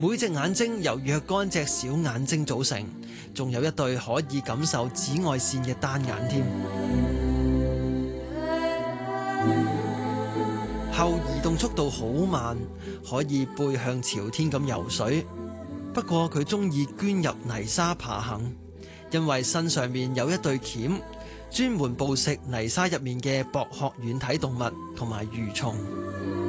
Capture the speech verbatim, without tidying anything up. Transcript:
每隻眼睛由若干隻小眼睛組成，仲有一對可以感受紫外線嘅單眼添。後移動速度好慢，可以背向朝天咁游水。不過佢中意鑽入泥沙爬行，因為身上面有一對鉗，專門捕食泥沙入面嘅薄殼軟體動物同埋蠕蟲。